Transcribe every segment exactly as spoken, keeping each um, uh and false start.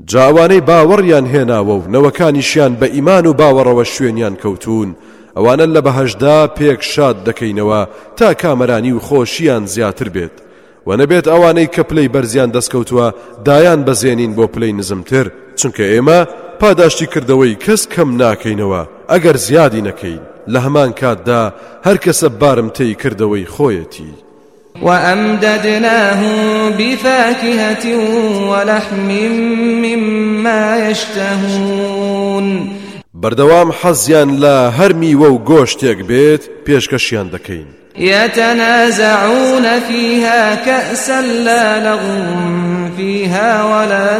جاوانەی باوەڕیان هێناوە و نەوەکانیشیان بە ئیمان و باوەڕەوە شوێنیان کەوتون ئەوانە لە بەهەشدا پێک شاد دەکەینەوە تا کامەرانی و خۆشیان زیاتر بێت و نەبێت ئەوانەی کە پلەی بەرزیان دەستکەوتووە دایان بەزێنین بۆ پلەی نزمتر چونکە ئێمە پاداشتی کردەوەی کەس کەم ناکەینەوە ئەگەر زیادی نەکەین لە هەمان کاتدا هەر کەسە بارم تێی کردەوەی خۆیەتی. وأمددناهم بفاكهة ولحم مما يشتهون بردوام حەزیان لە هەر میوە و گۆشتێک بێت پێشکەشیان دەکەین. يتنازعون فيها كأسا لا لغو فيها ولا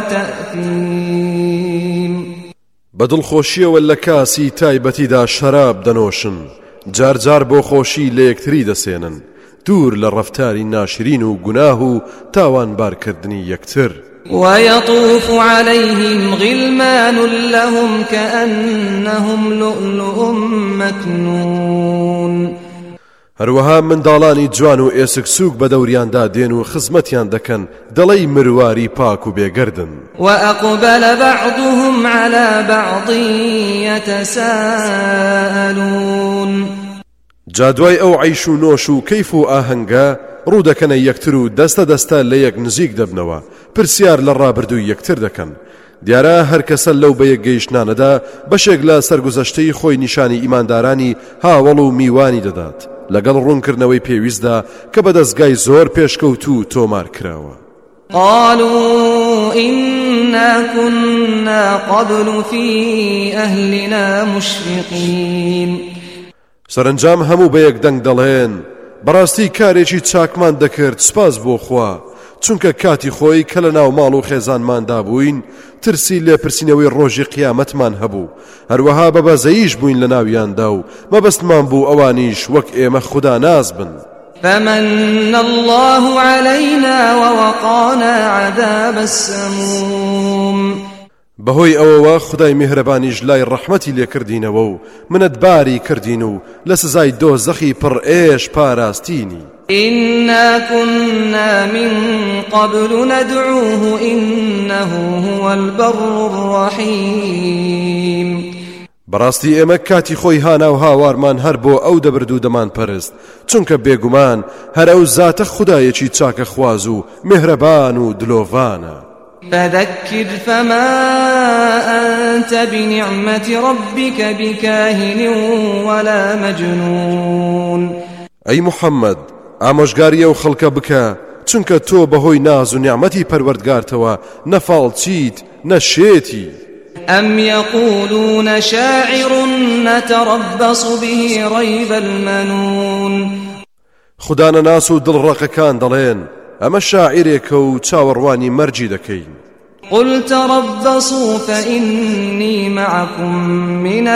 تأثيم بەدڵخۆشیەوە لە کاسی تایبەتیدا شەراب دەنۆشن جارجار بۆ خۆشی لە یەکتری دەسێنن دوور لە ڕەفتاری ناشرین و گوناه و تاوانبارکردنی یەکتر. ويطوف عليهم غلمان لهم كأنهم لؤلؤ مكنون هەروەها منداڵانی جوان و ئێسک سووک بە دەوریاندا دێن و خزمەتیان دەکەن دەڵێی مرواری پاک و بێگردن. وأقبل بعضهم على بعض يتساءلون جادوای ئەو عیش و نۆش و کەیف و ئاهەنگە ڕوودەکەنە یەکتر و دەستە دەستە لە یەک نزیک دەبنەوە پرسیار لە ڕابردووی یەکتر دەکەن. دیارە هەر کەسە لەو بە یەک گەیشتنانەدا بەشێک لە سەرگوزەشتەی خۆی نیشانی ئیماندارانی هاوڵ و میوانی دەدات لەگەڵ ڕوونکردنەوەی پێویستدا کە بە دەستگای زۆر پێشکەوت و تۆمار کراوە. قالوا إنا كنا قبل في أهلنا مشفقين سەرنجام هەموو بە یەک دەنگ دەڵێن بەڕاستی کارێکی چاکمان دەکرد سپاس بۆ خوا چونکە کاتی خۆی کە لە ناو ماڵ و خێزانماندا بووین ترسی لێپرسینەوەی ڕۆژی قیامەتمان هەبوو هەروەها بە بەزەییش بووین لە ناویاندا و مەبەستمان بوو ئەوانیش وەک ئێمە خوددا ناز بن. فمن الله علينا ووقانا عذاب السموم بەهۆی ئەوەوە خدای میهرەبانیش لای ڕەحمەتی لێکردینەوە و منەتباری کردین و لە سزای دۆزەخی پڕ ئێش پاراستینی. إنا كنا من قبل ندعوه إنه هو البر الرحيم بەڕاستی ئێمە کاتی خۆی هانا و هاوارمان هەر بۆ ئەو دەبرد و دەمان پەرست چونکە بێگومان هەر ئەو زاتە خودایەکی چاکە خواز و میهرەبان و دلۆڤانە. فذكر فما أنت بنعمة ربك بكاهن ولا مجنون أي محمد ئامۆژگاریە و خەڵکە بکە چونکە تۆ بەهۆی ناز و نیعمەتی پەروەردگارتەوە نەفاڵچیت نەشێتی. أم يقولون شاعر نتربص به ريب المنون خدا نەناس و دڵڕەقەکان دەڵێن ئەمە شاعیرێکە و چاوەڕوانی مەرجی دەکەین. قل تربصوا فإني معكم من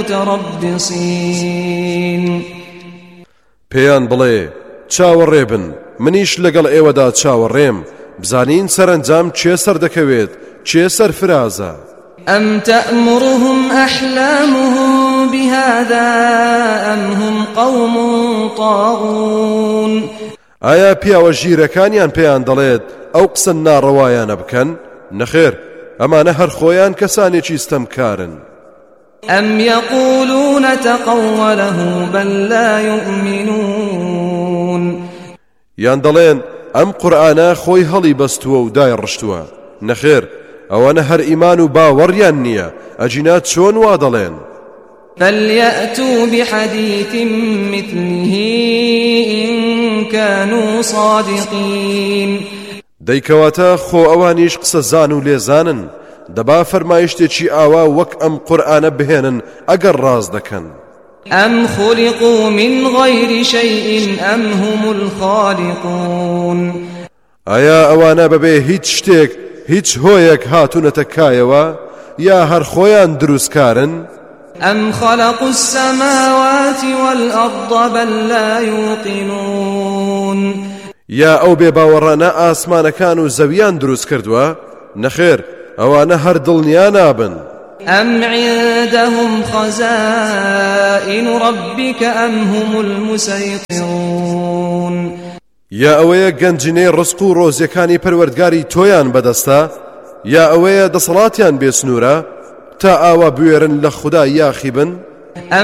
المتربصين پێیان بڵێ چاوەڕێ بن منیش لەگەڵ ئێوەدا چاوەڕێم بزانین سەرنجام چێ سەر دەکەوێت چێ سەرفرازە. أم تأمرهم أحلامهم بهذا أم هم قوم طاغون ئایا پیاوە ژیرەکانیان پێیان دەڵێت ئەو قسە ناڕەوایانە بکەن؟ نەخێر ئەمانە هەر خۆیان کەسانێکی ستەمکارن. أم يقولون تقوله بل لا يؤمنون یان دەڵێن ئەم قورئانە خۆی هەڵی بەستووە و دای ڕشتووە. نەخێر ئەوانە هەر ئیمان و باوەڕیان نییە ئەجینا چۆن وا دەڵێن. فليأتوا بحديث مثله إن كانوا صادقين دەیکەواتە خۆ ئەوانیش قسە زان و لێزانن دەبا فەرمایشتێکی ئاوا وەک ئەم قورئانە بهێنن ئەگەر ڕاز دەکەن. أم خلقوا من غير شيء أم هم الخالقون ئایا ئەوانە بەبێ هیچ شتێک هیچ هۆیەک هاتوونەتە کایەوە یا هەر خۆیان دروستکارن؟ أم خلقوا السماوات والأرض بل لا يوقنون یا ئەو بێباوەڕانە ئاسمانەکان و زەویان دروست کردووە؟ نەخێر ئەوانە هەر دڵنیا نابن. أم عندهم خزائن ربك أم هم المسيطرون یا ئەوەیە گەنجینەی ڕزق و ڕۆزیەکانی پەروەردگاری تۆیان بەدەستە؟ یا ئەوەیە دەسەڵاتیان بێسنوورە تا ئاوا بوێرن لە خوددا یاخی بن